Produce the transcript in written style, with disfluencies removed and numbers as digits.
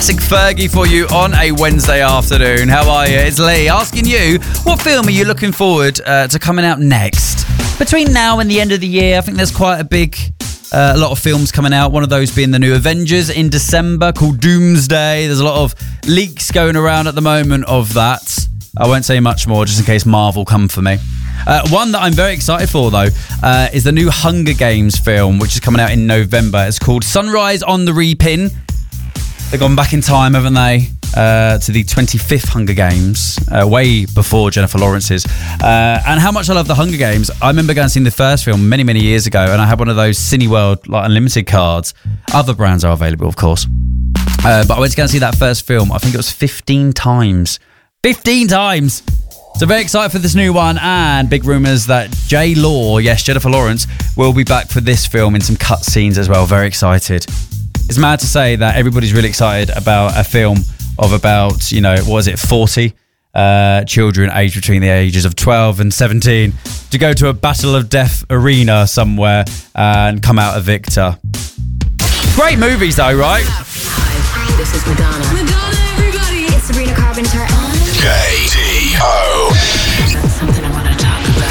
Classic Fergie for you on a Wednesday afternoon. How are you? It's Lee asking you, what film are you looking forward to coming out next? Between now and the end of the year, I think there's quite a lot of films coming out. One of those being the new Avengers in December called Doomsday. There's a lot of leaks going around at the moment of that. I won't say much more just in case Marvel come for me. One that I'm very excited for, though, is the new Hunger Games film, which is coming out in November. It's called Sunrise on the Reaping. They've gone back in time, haven't they, to the 25th Hunger Games, way before Jennifer Lawrence's. And how much I love the Hunger Games. I remember going and seeing the first film many, many years ago, and I had one of those Cineworld Unlimited cards. Other brands are available, of course. But I went to go and see that first film. I think it was 15 times. 15 times! So very excited for this new one, and big rumours that J. Law, yes, Jennifer Lawrence, will be back for this film in some cut scenes as well. Very excited. It's mad to say that everybody's really excited about a film of about, 40 children aged between the ages of 12 and 17 to go to a battle of death arena somewhere and come out a victor. Great movies though, right? Hi, this is Madonna. Madonna, everybody! It's Sabrina Carpenter,